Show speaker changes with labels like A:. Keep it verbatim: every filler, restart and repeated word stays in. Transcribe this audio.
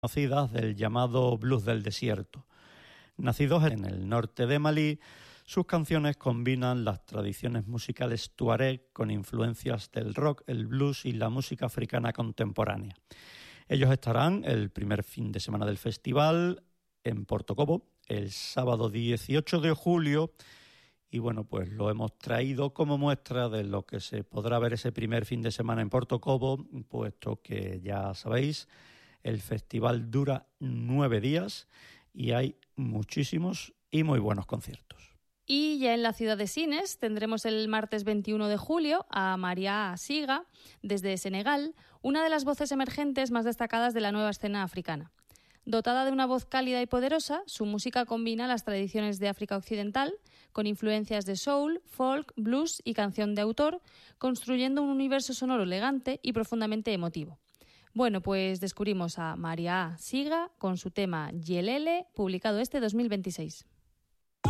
A: conocidas del llamado blues del desierto. Nacidos en el norte de Malí, sus canciones combinan las tradiciones musicales tuareg con influencias del rock, el blues y la música africana contemporánea. Ellos estarán el primer fin de semana del festival en Porto Cobo, el sábado dieciocho de julio, y bueno, pues lo hemos traído como muestra de lo que se podrá ver ese primer fin de semana en Porto Cobo, puesto que ya sabéis, el festival dura nueve días y hay muchísimos y muy buenos conciertos.
B: Y ya en la ciudad de Sines tendremos el martes veintiuno de julio a Maria Siga, desde Senegal, una de las voces emergentes más destacadas de la nueva escena africana. Dotada de una voz cálida y poderosa, su música combina las tradiciones de África Occidental con influencias de soul, folk, blues y canción de autor, construyendo un universo sonoro elegante y profundamente emotivo. Bueno, pues descubrimos a Maria Siga con su tema Yelele, publicado este dos mil veintiséis.